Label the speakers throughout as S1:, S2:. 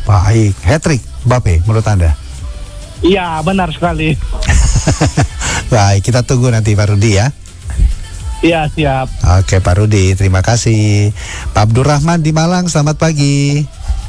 S1: Baik, hat-trick Mbappe menurut Anda?
S2: Iya, benar sekali.
S1: Baik, kita tunggu nanti Pak Rudi ya.
S2: Iya, siap.
S1: Oke Pak Rudi, terima kasih. Pak Abdurrahman di Malang, selamat pagi.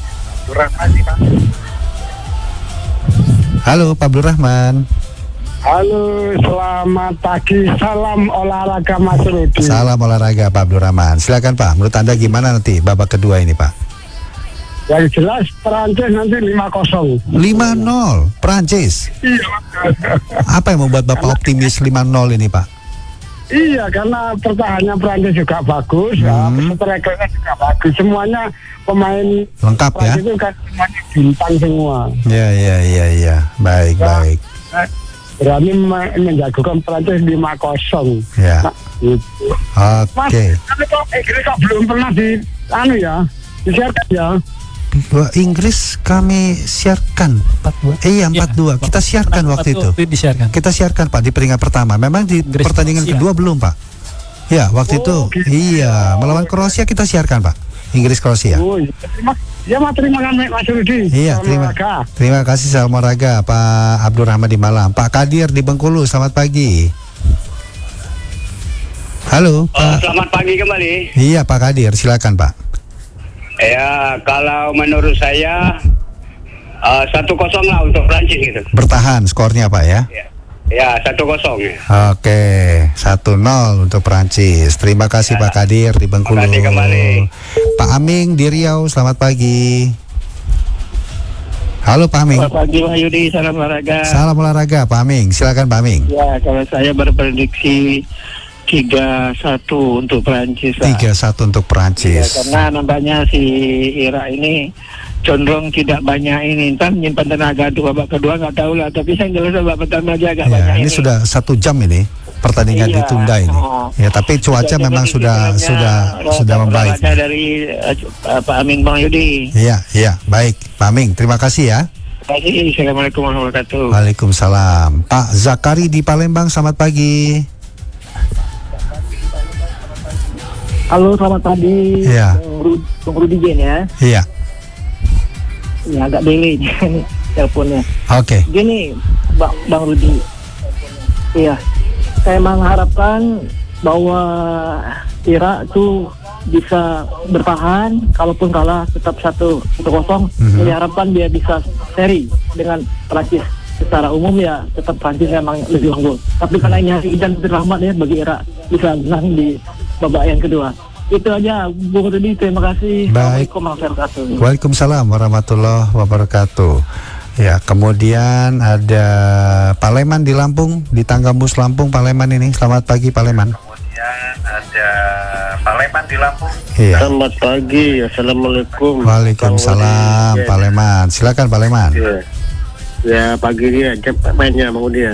S1: Halo Pak Abdurrahman.
S2: Halo, selamat pagi. Salam olahraga Mas Rudi.
S1: Salam olahraga Pak Abdurrahman. Silakan Pak, menurut Anda gimana nanti babak kedua ini Pak?
S2: Yang jelas Perancis nanti 5-0.
S1: 5-0 Perancis.
S2: Iya.
S1: Apa yang membuat Bapak optimis 5-0 ini Pak?
S2: Iya, karena pertahanannya Perancis juga bagus, strikernya juga bagus. Semuanya pemain
S1: lengkap ya.
S2: Itu kan semuanya bintang semua.
S1: Iya. Baik.
S2: Berani menjagokan Perancis 5-0.
S1: Ya.
S2: Nah, gitu.
S1: Oke.
S2: Tapi kok Inggris kok belum pernah disiarkan ya?
S1: Inggris kami siarkan 4-2. Iya 4-2. Kita siarkan waktu itu. Kita siarkan Pak di peringkat pertama. Memang di Inggris pertandingan kedua belum Pak. Ya waktu itu. Gitu. Iya melawan Kroasia kita siarkan Pak. Inggris Kroasia.
S2: Oh iya. Terima kasih Mas Rudi.
S1: Iya terima kasih salam olahraga Pak Abdurrahman di Malang. Pak Kadir di Bengkulu, selamat pagi. Halo Pak.
S3: Selamat pagi kembali.
S1: Iya Pak Kadir, silakan Pak.
S3: Ya, kalau menurut saya 1-0 lah untuk Prancis gitu.
S1: Bertahan skornya Pak ya?
S3: Ya 1-0 ya.
S1: Oke, 1-0 untuk Prancis. Terima kasih Pak Kadir di Bengkulu.
S3: Terima kasih kembali.
S1: Pak Aming di Riau, selamat pagi. Halo Pak Aming.
S4: Selamat pagi Pak Yudi, salam olahraga.
S1: Salam olahraga Pak Aming, silakan Pak Aming.
S4: Ya, kalau saya berprediksi 3-1 untuk Perancis.
S1: 3-1 untuk Perancis.
S4: Ya, karena nampaknya si Irak ini condong tidak banyak ini. Entah menyimpan tenaga untuk babak kedua nggak tahu lah. Tapi saya jelas babak pertama aja agak banyak
S1: ini. Ini sudah 1 jam ini pertandingan ditunda ini. Ya, tapi cuaca memang sudah membaik.
S4: Dari Pak Amin Bang Yudi.
S1: Iya, baik Pak Aming, terima kasih ya.
S4: Terima kasih. Assalamualaikum warahmatullahi wabarakatuh.
S1: Waalaikumsalam. Pak Zakari di Palembang, selamat pagi.
S5: Halo, selamat pagi.
S1: Iya.
S5: Bung Rudi Jen ya.
S1: Iya.
S5: Ini agak delay nih teleponnya.
S1: Oke.
S5: Gini, Bang Rudi. Iya. Saya mengharapkan bahwa Irak itu bisa bertahan, kalaupun kalah tetap 1-0. Jadi harapan dia bisa seri dengan Prancis. Secara umum ya tetap Prancis memang lebih unggul. Tapi karena ini hari dan rahmat ya bagi Irak bisa menang di babak yang kedua. Itu aja Bung Rudi, terima kasih.
S1: Baik. Waalaikumsalam warahmatullahi wabarakatuh. Ya, kemudian ada Paleman di Lampung, di Tanggambus Lampung, Paleman ini. Selamat pagi Paleman.
S6: Kemudian ada Paleman di Lampung.
S1: Iya.
S4: Selamat pagi, assalamualaikum.
S1: Waalaikumsalam Paleman. Silakan Paleman.
S4: Ya pagi dia cepat mainnya mau dia.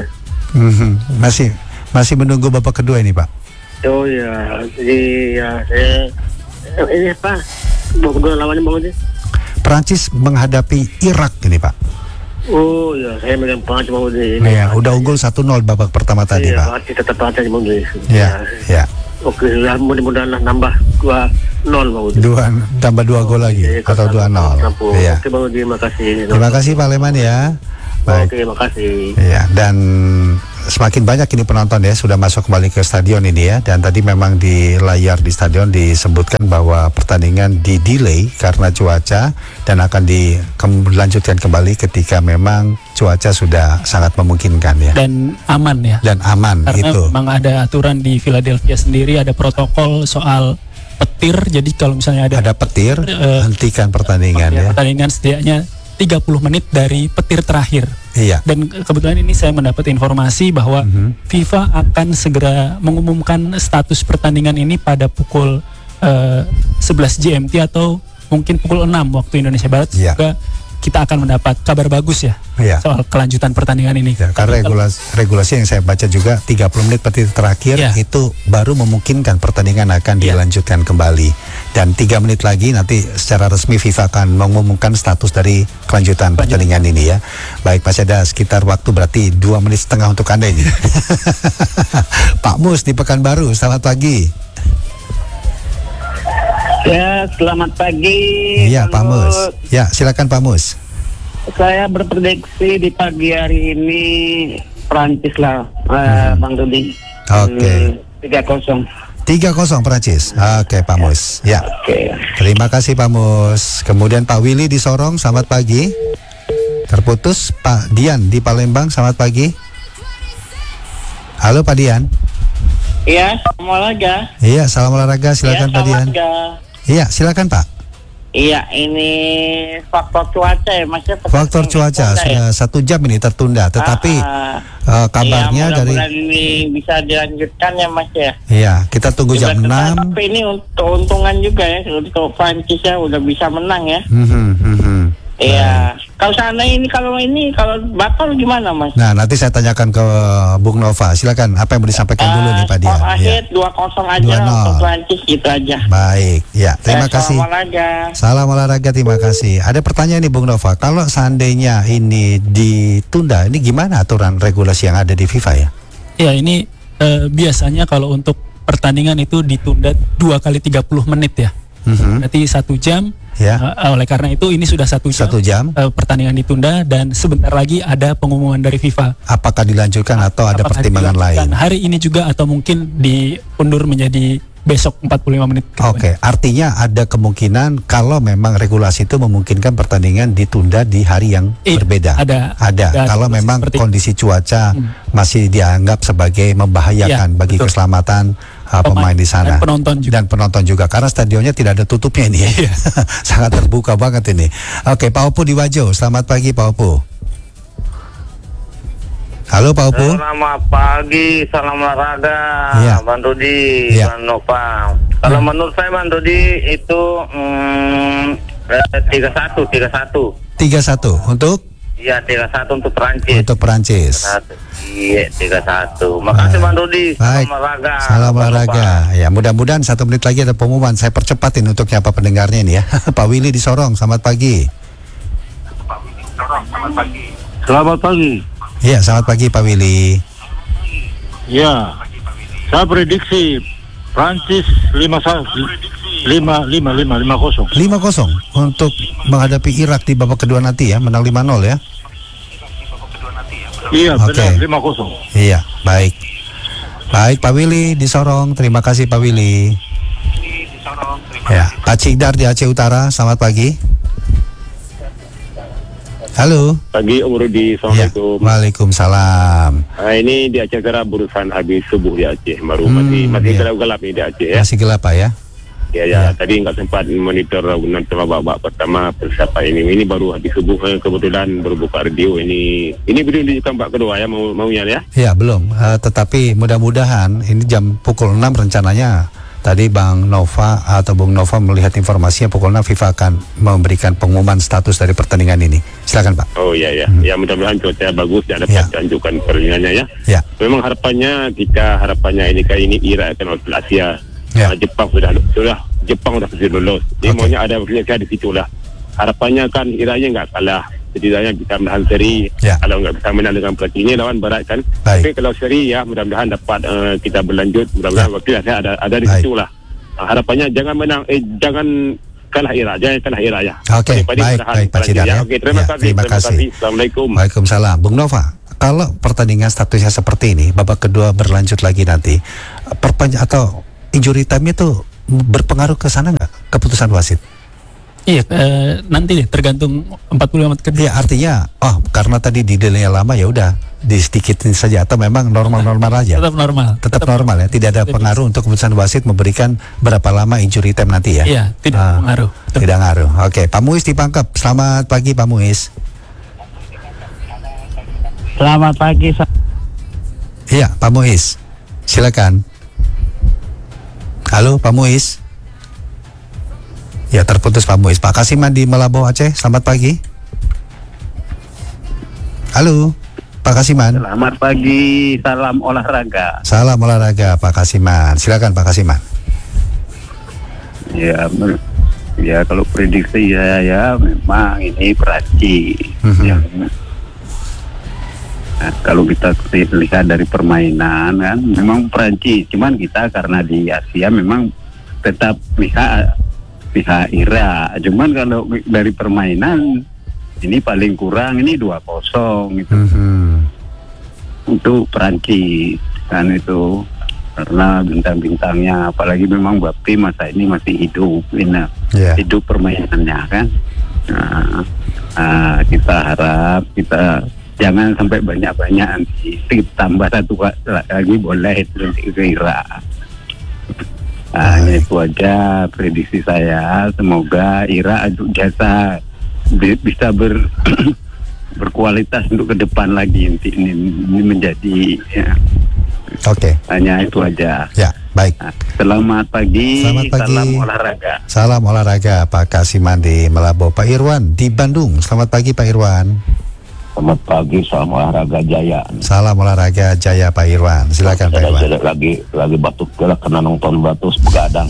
S1: Masih menunggu babak kedua ini Pak.
S4: Oh ya, jadi ya saya ini apa? Babak kedua lawannya mau dia.
S1: Perancis menghadapi Irak ini Pak.
S4: Oh ya, saya megang Perancis mau dia.
S1: Ya, udah unggul 1-0 babak pertama tadi Pak.
S4: Perancis tetap Perancis mau dia.
S1: Ya.
S4: Oke, mudah-mudahan lah nambah 2-0 mau dia.
S1: 2 tambah 2 gol lagi atau 2-0.
S4: Iya. Oke Bang, terima kasih.
S1: Terima kasih Pak Leman ya. Baik.
S4: Oke, makasih.
S1: Ya, dan semakin banyak ini penonton ya sudah masuk kembali ke stadion ini ya. Dan tadi memang di layar di stadion disebutkan bahwa pertandingan di-delay karena cuaca dan akan dilanjutkan kembali ketika memang cuaca sudah sangat memungkinkan ya.
S7: Dan aman ya.
S1: Dan aman.
S7: Karena
S1: itu.
S7: memang ada aturan di Philadelphia sendiri, ada protokol soal petir. Jadi kalau misalnya ada
S1: petir, hentikan pertandingan ya.
S7: Pertandingan setidaknya 30 menit dari petir terakhir.
S1: Iya.
S7: Dan kebetulan ini saya mendapat informasi bahwa FIFA akan segera mengumumkan status pertandingan ini pada pukul 11 GMT atau mungkin pukul 6 waktu Indonesia Barat.
S1: Iya.
S7: Juga kita akan mendapat kabar bagus ya soal kelanjutan pertandingan ini.
S1: Ya, karena regulasi yang saya baca juga 30 menit petir terakhir itu baru memungkinkan pertandingan akan dilanjutkan kembali. Dan 3 menit lagi nanti secara resmi FIFA akan mengumumkan status dari kelanjutan pertandingan ini ya. Baik, masih ada sekitar waktu berarti 2 menit setengah untuk Anda ini. Pak Mus di Pekanbaru, selamat pagi.
S4: Ya, selamat pagi.
S1: Iya, Pak Mus. Ya, silakan Pak Mus.
S4: Saya berprediksi di pagi hari ini Prancis lah, Bang Rudi.
S1: Oke.
S4: 3-0.
S1: 3-0 Prancis. Oke, Pak Mus. Ya.
S4: Oke.
S1: Terima kasih Pak Mus. Kemudian Pak Willy di Sorong, selamat pagi. Terputus. Pak Dian di Palembang, selamat pagi. Halo Pak Dian.
S4: Iya, salam olahraga.
S1: Iya, salam olahraga. Silakan Pak Dian. Iya, silakan Pak.
S4: Iya, ini faktor cuaca ya, Mas.
S1: Faktor cuaca sudah 1 jam ini tertunda, tetapi kabarnya
S4: ya,
S1: dari
S4: ini bisa dilanjutkan ya, Mas ya.
S1: Iya, kita tunggu jam 6.
S4: Tapi ini keuntungan juga ya untuk Prancis ya, udah bisa menang ya. Iya. Kalau batal gimana, Mas?
S1: Nah, nanti saya tanyakan ke Bung Nova. Silakan, apa yang mau disampaikan dulu nih Pak Dian?
S4: Akhir 2-0 aja untuk Prancis gitu aja.
S1: Baik, ya. Terima kasih. Salam olahraga, terima kasih. Ada pertanyaan nih Bung Nova. Kalau seandainya ini ditunda, ini gimana aturan regulasi yang ada di FIFA ya?
S7: Ya, ini biasanya kalau untuk pertandingan itu ditunda 2 kali 30 menit ya. Nanti 1 jam.
S1: Ya.
S7: Oleh karena itu ini sudah 1 jam, pertandingan ditunda dan sebentar lagi ada pengumuman dari FIFA.
S1: Apakah dilanjutkan atau ada pertimbangan lain?
S7: Hari ini juga atau mungkin diundur menjadi besok 45 menit.
S1: Oke, artinya ada kemungkinan kalau memang regulasi itu memungkinkan pertandingan ditunda di hari yang berbeda.
S7: Ada
S1: kalau memang kondisi cuaca masih dianggap sebagai membahayakan bagi keselamatan pemain di sana dan penonton juga karena stadionnya tidak ada tutupnya ini ya. Sangat terbuka banget ini. Oke, Pak Opu di Wajo. Selamat pagi Pak Opu. Halo Pak Opu.
S6: Selamat pagi, salam olahraga, Bang Rudi, Bang Nova. Kalau menurut saya Bang Rudi itu 3-1 untuk? Iya, 3-1 untuk Perancis.
S1: Untuk Perancis.
S6: Iya, 3-1. Makasih Bang Rudi.
S1: Baik. Salam olahraga. Ya, mudah-mudahan 1 menit lagi ada pengumuman. Saya percepatin untuk siapa pendengarnya ini ya. Pak Willy di Sorong, selamat pagi.
S8: Selamat pagi.
S1: Iya, selamat pagi Pak Willy.
S8: Ya, saya prediksi Prancis 5-0
S1: untuk menghadapi Irak di babak kedua nanti ya, menang 5-0 ya.
S8: Iya, benar, 5-0.
S1: Iya, baik. Baik Pak Willy di Sorong, terima kasih Pak Willy. Ya, Pak Cikdar di Aceh Utara, selamat pagi. Halo.
S9: Pagi Om Rudi, Assalamualaikum.
S1: Ya, waalaikumsalam.
S9: Nah, ini di Aceh Utara barusan habis subuh di Aceh, baru masih gelap nih di Aceh ya.
S1: Masih gelap Pak ya?
S9: Ya, tadi nggak sempat monitor nonton babak pertama persiapan ini baru habis subuh kebetulan berbuka radio ini belum ditunjukkan babak kedua ya maunya ya?
S1: Ya belum, tetapi mudah-mudahan ini jam pukul 6 rencananya. Tadi Bang Nova atau Bung Nova melihat informasinya pukul 6 FIFA akan memberikan pengumuman status dari pertandingan ini. Silakan Pak.
S9: Oh iya ya, ya mudah-mudahan cuaca bagus dan dapat dilanjutkan pertandingannya ya. Ya. Memang harapannya ini kali ini Irak akan lolos Asia. Ya. Jepang sudah Jepang sudah lolos. Jadi maunya ada persiapan di situ lah. Harapannya kan Iraknya nggak kalah. Setidaknya bisa menahan seri. Kalau nggak bisa menang dengan pelatih ini lawan Barat kan. Tapi kalau seri ya mudah-mudahan dapat kita berlanjut. Mudah-mudahan waktu ada di situ lah. Harapannya jangan menang, jangan kalah Irak, ya.
S1: Oke, baik Pak Cidar ya.
S9: Oke, terima kasih. Assalamualaikum.
S1: Waalaikumsalam. Bung Nova, kalau pertandingan statusnya seperti ini, babak kedua berlanjut lagi nanti, atau injury time-nya tuh berpengaruh ke sana nggak keputusan wasit?
S7: Iya, nanti deh tergantung 45 menit kedua.
S1: Iya, artinya karena tadi di delay lama ya udah disedikitin saja atau memang normal-normal aja. Tetap normal ya, tidak ada pengaruh untuk keputusan wasit memberikan berapa lama injury time nanti ya.
S7: Iya, tidak pengaruh.
S1: Tidak ngaruh. Oke, Pak Muiz di Pangkep. Selamat pagi Pak Muiz.
S4: Selamat pagi.
S1: Iya, Pak Muiz. Silakan. Halo Pak Muiz. Ya, terputus Pak Muiz. Pak Kasiman di Melabo Aceh, selamat pagi. Halo Pak Kasiman.
S10: Selamat pagi, salam olahraga.
S1: Salam olahraga Pak Kasiman. Silakan Pak Kasiman.
S10: Ya kalau prediksi ya memang ini Perancis. Nah, kalau kita lihat dari permainan kan memang Perancis, cuman kita karena di Asia memang tetap bisa pihak Ira. Cuman kalau dari permainan ini paling kurang ini 2-0 gitu. Untuk Perancis kan itu karena bintang-bintangnya, apalagi memang Mbappe masa ini masih hidup, hidup permainannya kan. Kita harap kita jangan sampai banyak-banyak nanti tambah satu lagi boleh itu Ira. Itu aja prediksi saya. Semoga Ira aduk jasa bisa berkualitas untuk ke depan lagi ini menjadi ya. Hanya itu aja.
S1: Ya, baik.
S10: Selamat pagi. Salam olahraga.
S1: Salam olahraga Pak Kasiman di Melabo. Pak Irwan di Bandung. Selamat pagi Pak Irwan.
S11: Selamat pagi, salam olahraga Jaya.
S1: Salam olahraga Jaya Pak Irwan. Silakan Pak Irwan.
S11: Lagi batuk kena nonton batus begadang.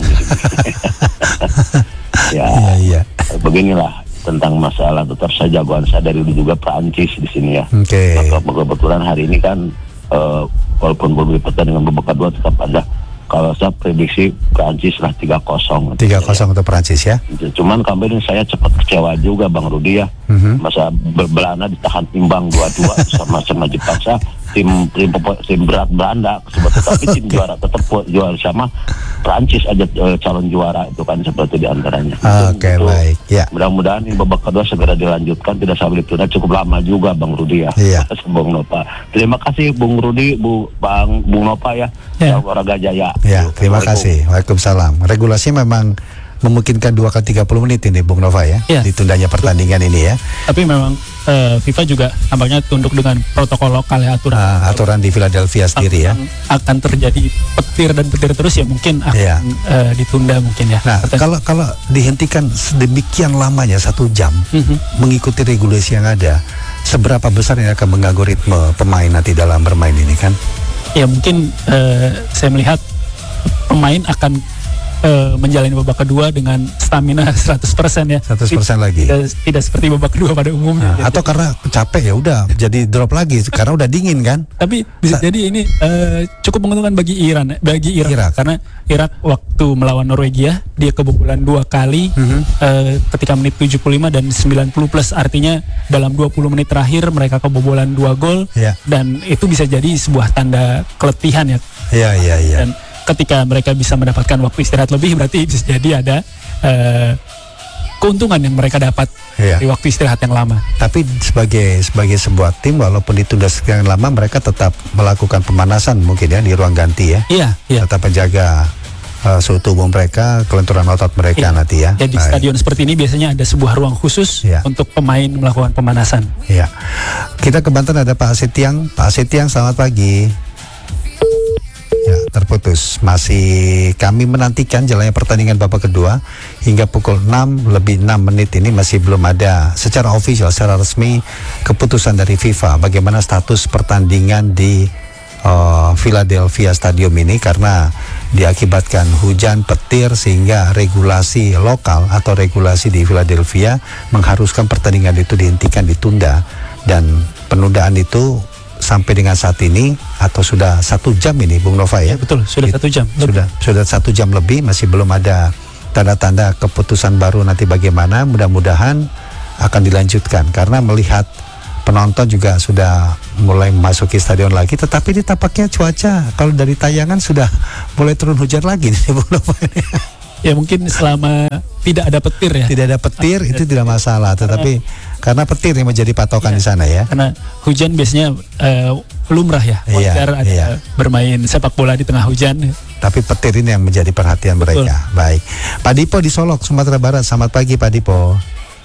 S1: Iya.
S11: Beginilah tentang masalah tetap saja jagoan saya dari dulu juga Prancis di sini ya. Maka kebetulan hari ini kan walaupun berbeda pertandingan babak kedua tetap ada. Kalau saya prediksi Prancis lah 3-0.
S1: 3-0 untuk Prancis ya.
S11: Cuman kemarin saya cepat kecewa juga Bang Rudi ya. Masa Belanda ditahan timbang 2-2 sama Jepang. Saya tim berat Belanda tapi tim juara tetap juara sama Prancis aja calon juara itu kan seperti diantaranya.
S1: Baik. Ya.
S11: Mudah-mudahan ini babak kedua segera dilanjutkan, tidak sampai ditunda cukup lama juga Bang Rudi ya. Bung Nova. Terima kasih Bung Rudi, Bung Nova ya. Olahraga Jaya.
S1: Ya, terima kasih. Waalaikumsalam. Regulasi memang memungkinkan 2x30 menit ini Bung Nova ya, ditundanya pertandingan ini ya.
S7: Tapi memang FIFA juga nampaknya tunduk dengan protokol lokal ya,
S1: aturan di Philadelphia sendiri ya.
S7: Akan terjadi petir dan petir terus ya mungkin akan ditunda mungkin ya.
S1: Nah, kalau dihentikan sedemikian lamanya 1 jam mengikuti regulasi yang ada, seberapa besar yang akan mengganggu ritme pemain nanti dalam bermain ini kan?
S7: Ya mungkin saya melihat pemain akan menjalani babak kedua dengan stamina 100% ya.
S1: 100% lagi.
S7: Tidak seperti babak kedua pada umumnya.
S1: Atau karena capek ya udah jadi drop lagi karena udah dingin kan.
S7: Tapi bisa jadi ini cukup menguntungkan bagi Irak karena Irak waktu melawan Norwegia dia kebobolan 2 kali ketika menit 75 dan 90 plus, artinya dalam 20 menit terakhir mereka kebobolan 2 gol dan itu bisa jadi sebuah tanda keletihan ya.
S1: Iya.
S7: Dan ketika mereka bisa mendapatkan waktu istirahat lebih, berarti bisa jadi ada keuntungan yang mereka dapat di waktu istirahat yang lama.
S1: Tapi sebagai sebuah tim walaupun ditunda sekian lama, mereka tetap melakukan pemanasan mungkin ya di ruang ganti ya.
S7: Iya.
S1: Tetap menjaga suhu tubuh mereka, kelenturan otot mereka nanti ya.
S7: Ya di stadion seperti ini biasanya ada sebuah ruang khusus untuk pemain melakukan pemanasan.
S1: Iya. Kita ke Banten ada Pak Setiang. Pak Setiang, selamat pagi. Ya, terputus. Masih kami menantikan jalannya pertandingan babak kedua hingga pukul 6 lebih 6 menit ini masih belum ada secara official, secara resmi keputusan dari FIFA bagaimana status pertandingan di Philadelphia Stadium ini, karena diakibatkan hujan petir sehingga regulasi lokal atau regulasi di Philadelphia mengharuskan pertandingan itu dihentikan, ditunda, dan penundaan itu sampai dengan saat ini atau sudah 1 jam ini Bung Nova ya?
S7: Betul, sudah 1 jam.
S1: Sudah 1 jam lebih, masih belum ada tanda-tanda keputusan baru nanti bagaimana. Mudah-mudahan akan dilanjutkan karena melihat penonton juga sudah mulai memasuki stadion lagi, tetapi ini tampaknya cuaca kalau dari tayangan sudah mulai turun hujan lagi nih Bung Nova ini.
S7: Ya mungkin selama tidak ada petir ya.
S1: Tidak ada petir itu tidak masalah, tetapi karena petir yang menjadi patokan di sana ya.
S7: Karena hujan biasanya lumrah ya. Wajar ada bermain sepak bola di tengah hujan.
S1: Tapi petir ini yang menjadi perhatian mereka. Baik. Pak Dipo di Solok, Sumatera Barat. Selamat pagi Pak Dipo.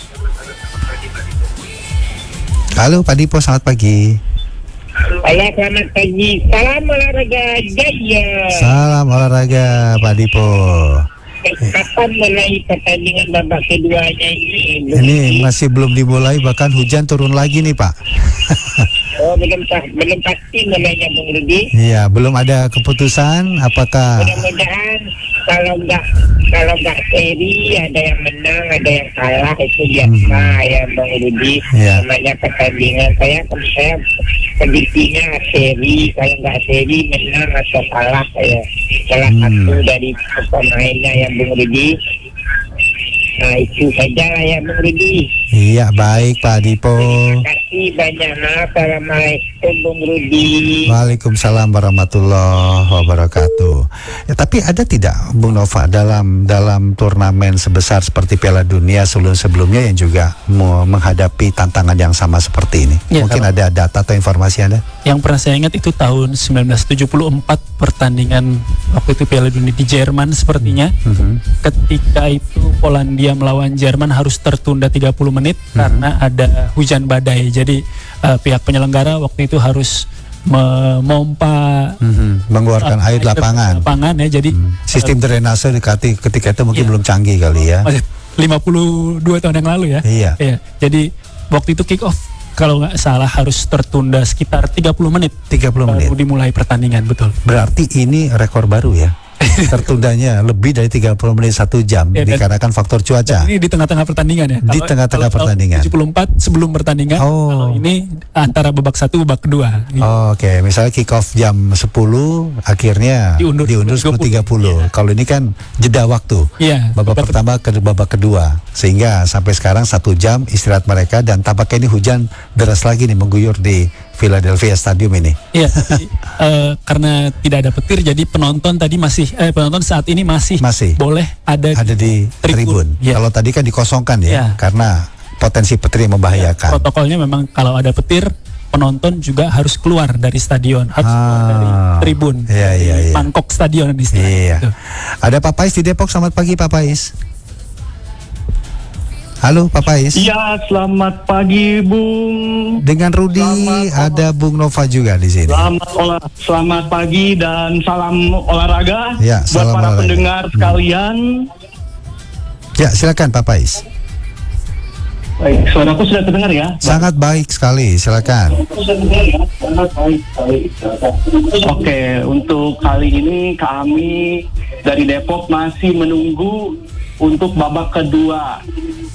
S1: Halo Pak Dipo, selamat pagi.
S12: Halo, selamat pagi. Salam olahraga Jaya.
S1: Salam olahraga Pak Dipo.
S12: Kapan mulai pertandingan babak keduanya ini?
S1: Ini masih belum dimulai, bahkan hujan turun lagi nih Pak.
S12: Oh, belum pasti mulainya Bung Rudi.
S1: Iya, belum ada keputusan. Apakah?
S12: Mudah-mudahan kalau nggak seri, ada yang menang, ada yang kalah, itu biasa ya Bung Rudi. Namanya pertandingan. Saya prediksinya seri, kalau nggak seri menang atau kalah ya. Salah satu dari pemainnya yang Bung Rudi. Nah, itu saja lah ya Bang Rudi.
S1: Iya, baik Pak Dipo.
S12: Terima kasih banyak. Assalamualaikum Bung Rudi.
S1: Waalaikumsalam warahmatullahi wabarakatuh. Ya, tapi ada tidak Bung Nova dalam turnamen sebesar seperti Piala Dunia sebelumnya yang juga menghadapi tantangan yang sama seperti ini? Ya, mungkin ada data atau informasi Anda?
S7: Yang pernah saya ingat itu tahun 1974 pertandingan waktu itu Piala Dunia di Jerman sepertinya. Ketika itu Polandia melawan Jerman harus tertunda 30 menit karena ada hujan badai. Jadi pihak penyelenggara waktu itu harus memompa
S1: mengeluarkan air lapangan
S7: ya. Jadi
S1: sistem drainase ketika itu mungkin belum canggih kali ya.
S7: 52 tahun yang lalu ya.
S1: Iya.
S7: Jadi waktu itu kick off kalau nggak salah harus tertunda sekitar 30 menit.
S1: 30 menit.
S7: Baru dimulai pertandingan, betul.
S1: Berarti ini rekor baru ya. Tertundanya lebih dari 30 menit 1 jam ya, dikarenakan faktor cuaca.
S7: Ini di tengah-tengah pertandingan ya.
S1: Di tengah-tengah pertandingan.
S7: 74 sebelum pertandingan. Kalau ini antara babak 1 babak 2. Gitu.
S1: Oke, misalnya kick off jam 10 akhirnya diundur 10.30. Ya. Kalau ini kan jeda waktu.
S7: Iya.
S1: Babak pertama ke babak kedua. Sehingga sampai sekarang 1 jam istirahat mereka dan tampaknya ini hujan deras lagi nih mengguyur di Philadelphia Stadium ini.
S7: Iya, karena tidak ada petir jadi penonton saat ini masih boleh ada
S1: di tribun.
S7: Ya.
S1: Kalau tadi kan dikosongkan ya, karena potensi petir yang membahayakan.
S7: Protokolnya memang kalau ada petir penonton juga harus keluar dari stadion, harus keluar dari tribun, mangkok stadion di sini.
S1: Iya. Gitu. Ada Pak Pais di Depok. Selamat pagi Pak Pais. Halo Pak Pais.
S13: Ya, selamat pagi Bung.
S1: Dengan Rudi, ada Bung Nova juga di sini.
S13: Selamat pagi dan salam olahraga
S1: ya,
S13: buat para pendengar sekalian.
S1: Ya, silakan Pak Pais.
S13: Baik, suaraku sudah terdengar ya?
S1: Sangat baik sekali, silakan.
S13: Oke, untuk kali ini kami dari Depok masih menunggu untuk babak kedua.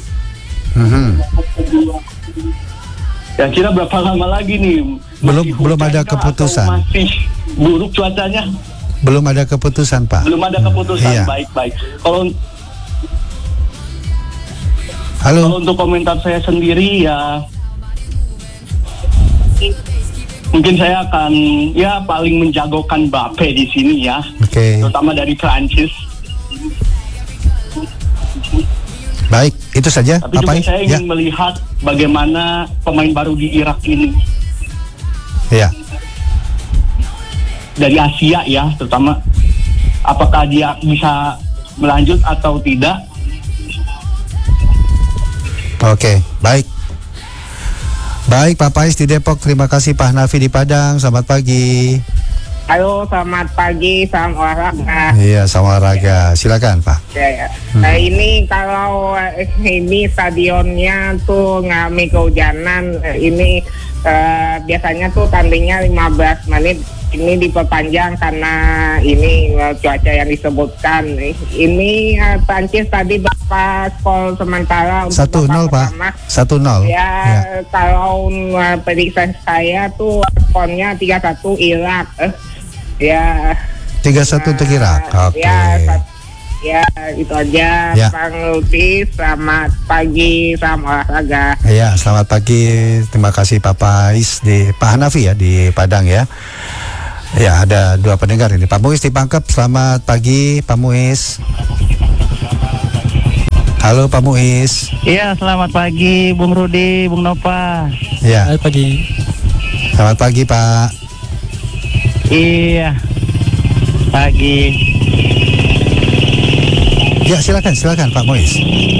S13: Ya, kira berapa lama lagi nih?
S1: Belum ada keputusan.
S13: Masih buruk cuacanya?
S1: Belum ada keputusan Pak.
S13: Belum ada keputusan. Baik. Kalau untuk komentar saya sendiri ya, mungkin saya akan paling menjagokan Mbappe di sini ya, terutama dari Prancis.
S1: Baik, itu saja.
S13: Tapi juga saya ingin melihat bagaimana pemain baru di Irak ini.
S1: Ya.
S13: Dari Asia ya, terutama apakah dia bisa melanjut atau tidak?
S1: Oke, baik. Baik Pak Pais di Depok, terima kasih Pak Hanafi di Padang. Selamat pagi.
S12: Halo, selamat pagi, salam olahraga.
S1: Iya, salam olahraga. Silakan Pak.
S12: Ya. Nah, ini kalau ini stadionnya tuh ngalami kehujanan, ini biasanya tuh tandingnya 15 menit. Ini diperpanjang karena ini cuaca yang disebutkan. Ini Prancis tadi berapa skor sementara untuk
S1: 1-0 Pak. 1-0.
S12: Ya, kalau prediksi saya tuh skornya 3-1 Irak. Ya.
S1: 3-1 untuk Irak. Oke.
S12: Ya, itu aja Bang Rudi. Selamat pagi, salam olahraga.
S1: Ya, selamat pagi. Terima kasih Pak Pais Pak Hanafi ya di Padang ya. Ya, ada 2 pendengar ini. Pak Muiz di Pangkep. Selamat pagi Pak Muiz. Halo Pak Muiz.
S14: Iya, selamat pagi Bung Rudi, Bung Nova.
S1: Ya.
S7: Selamat pagi.
S1: Selamat pagi Pak.
S14: Iya, pagi.
S1: Ya, silakan Pak Muiz.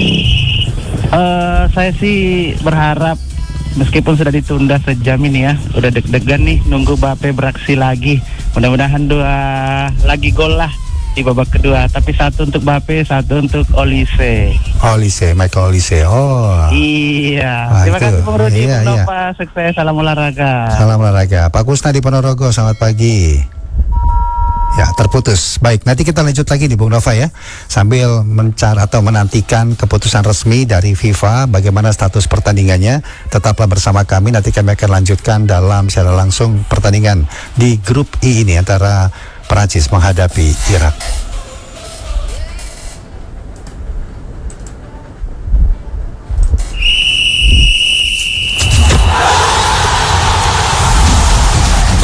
S14: Saya sih berharap meskipun sudah ditunda sejam ini ya, udah deg-degan nih nunggu Mbappe beraksi lagi. Mudah-mudahan 2 lagi gol lah di babak kedua. Tapi 1 untuk Mbappe, 1 untuk Olise.
S1: Michael Olise. Oh.
S14: Iya. Terima kasih Bung Rudi, Bung Nova. Sukses, salam olahraga.
S1: Salam olahraga. Pak Kusna di Ponorogo, selamat pagi. Ya, terputus. Baik, nanti kita lanjut lagi nih Bung Nova ya. Sambil mencari atau menantikan keputusan resmi dari FIFA bagaimana status pertandingannya. Tetaplah bersama kami, nanti kami akan lanjutkan dalam secara langsung pertandingan di grup I ini antara Perancis menghadapi Irak.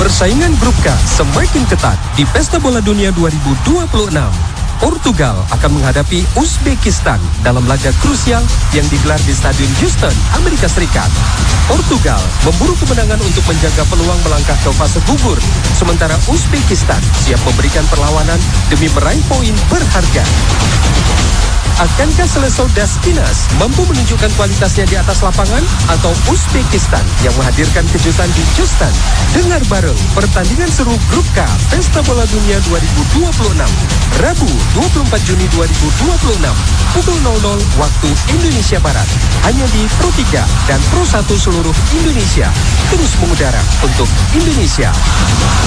S15: Persaingan grup K semakin ketat di Pesta Bola Dunia 2026. Portugal akan menghadapi Uzbekistan dalam laga krusial yang digelar di Stadion Houston, Amerika Serikat. Portugal memburu kemenangan untuk menjaga peluang melangkah ke fase gugur, sementara Uzbekistan siap memberikan perlawanan demi meraih poin berharga. Akankah Seleção das Quinas mampu menunjukkan kualitasnya di atas lapangan atau Uzbekistan yang menghadirkan kejutan di Houston? Dengar bareng pertandingan seru Grup K Pesta Bola Dunia 2026 Rabu 24 Juni 2026 pukul 00 waktu Indonesia Barat hanya di Pro 3 dan Pro 1 seluruh Indonesia, terus mengudara untuk Indonesia.